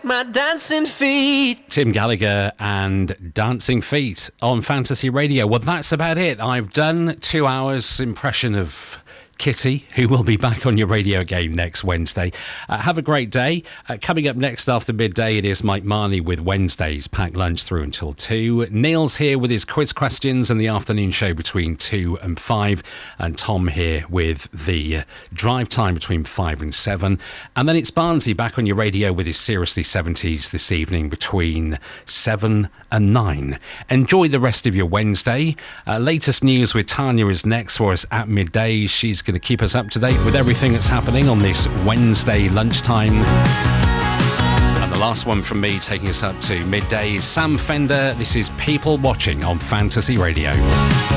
my dancing feet. Tim Gallagher and Dancing Feet on Fantasy Radio. Well, that's about it. I've done 2 hours impression of Kitty, who will be back on your radio again next Wednesday. Have a great day. Coming up next after midday, it is Mike Marley with Wednesday's packed lunch through until 2. Neil's here with his quiz questions and the afternoon show between 2 and 5. And Tom here with the drive time between 5 and 7. And then it's Barnsley back on your radio with his Seriously 70s this evening between 7 and 9. Enjoy the rest of your Wednesday. Latest news with Tanya is next for us at midday. She's going to keep us up to date with everything that's happening on this Wednesday lunchtime. And the last one from me taking us up to midday is Sam Fender. This is People Watching on Fantasy Radio.